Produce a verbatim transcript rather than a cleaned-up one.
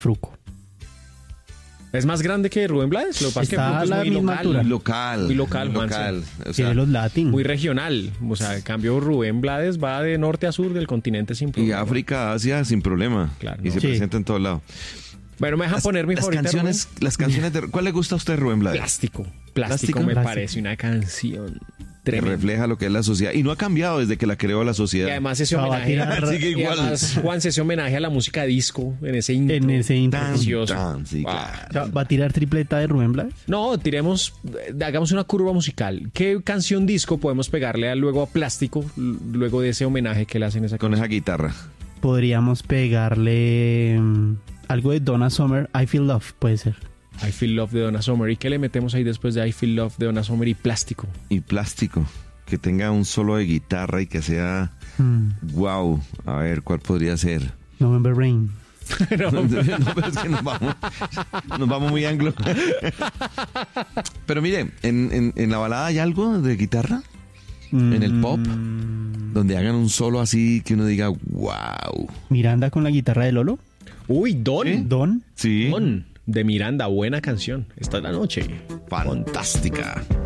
Fruco. ¿Es más grande que Rubén Blades? Lo que pasa es que Está Fruco a es la muy misma local. altura. Local. Muy local, muy Juanse. local. O sea, Tiene los Latin. Muy regional. O sea, en cambio Rubén Blades va de norte a sur del continente sin y problema. África, Asia, sin problema. Claro, y no. se Sí. presenta en todos lados. Bueno, me dejan Las, poner mi las favorita. canciones, las canciones de... ¿Cuál le gusta a usted, Rubén Blades? Plástico. Plástico. Plástico. me Plástico. parece una canción Que tremenda. refleja lo que es la sociedad. Y no ha cambiado desde que la creó la sociedad. Y además ese Va a homenaje, tirar- Sigue y igual. además, Juan, ese homenaje a la música disco en ese intro. En ese intro. Tan, precioso. tan, sí, Wow. claro. O sea, ¿va a tirar tripleta de Rubén Blades? No, tiremos, eh, hagamos una curva musical. ¿Qué canción disco podemos pegarle a, luego a Plástico, l- luego de ese homenaje que le hacen a esa Con canción? esa guitarra. Podríamos pegarle mm, algo de Donna Summer, I Feel Love, puede ser. I Feel Love de Donna Summer. ¿Y qué le metemos ahí después de I Feel Love de Donna Summer y Plástico? Y Plástico. Que tenga un solo de guitarra y que sea... Mm, Wow. A ver, ¿cuál podría ser? November Rain. No, pero es que nos vamos, nos vamos muy anglo. Pero mire, en, en, en la balada hay algo de guitarra, en el pop, Mm, donde hagan un solo así que uno diga, wow. Miranda con la guitarra de Lolo. Uy, Don. ¿Sí? Don. Sí, Don de Miranda, buena canción. Esta es la noche. fantástica.